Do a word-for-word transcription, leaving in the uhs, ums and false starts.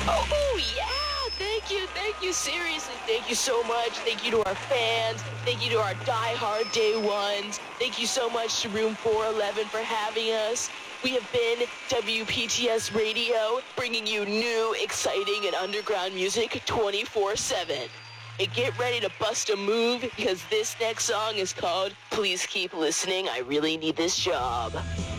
Oh, yeah! Thank you, thank you, seriously, thank you so much. Thank you to our fans. Thank you to our die-hard day ones. Thank you so much to Room four eleven for having us. We have been W P T S Radio, bringing you new, exciting, and underground music twenty-four seven. And get ready to bust a move, because this next song is called Please Keep Listening, I Really Need This Job.